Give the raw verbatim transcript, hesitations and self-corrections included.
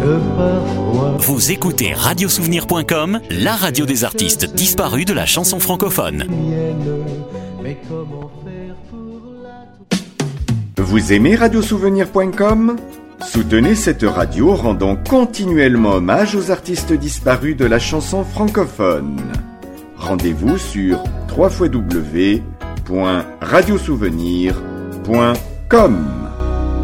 que parfois... Vous écoutez radio souvenir point com, la radio des artistes disparus de la chanson francophone. Mais comment faire pour la... Vous aimez radio souvenir point com ? Soutenez cette radio rendant continuellement hommage aux artistes disparus de la chanson francophone. Rendez-vous sur w w w point radio souvenir point com.